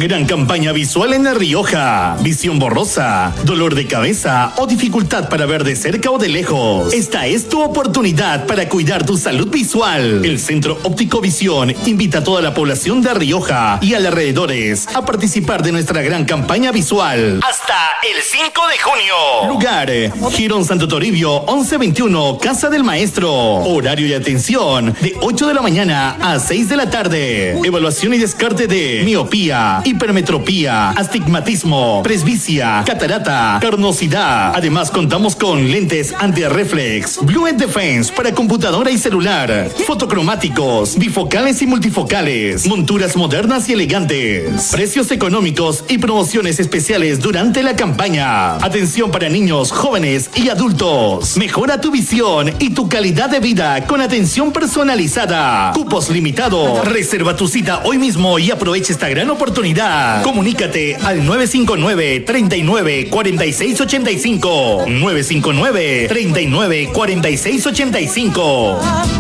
Gran campaña visual en La Rioja. Visión borrosa, dolor de cabeza o dificultad para ver de cerca o de lejos. Esta es tu oportunidad para cuidar tu salud visual. El Centro Óptico Visión invita a toda la población de La Rioja y alrededores a participar de nuestra gran campaña visual. Hasta el 5 de junio. Lugar: Girón Santo Toribio, 1121, Casa del Maestro. Horario y atención de 8 de la mañana a 6 de la tarde. Evaluación y descarte de miopía, hipermetropía, astigmatismo, presbicia, catarata, carnosidad. Además contamos con lentes anti-reflex, Blue Defense para computadora y celular, fotocromáticos, bifocales y multifocales, monturas modernas y elegantes, precios económicos y promociones especiales durante la campaña. Atención para niños, jóvenes y adultos. Mejora tu visión y tu calidad de vida con atención personalizada. Cupos limitados. Reserva tu cita hoy mismo y aprovecha esta gran oportunidad. Comunícate al 959-39-4685. 959-39-4685.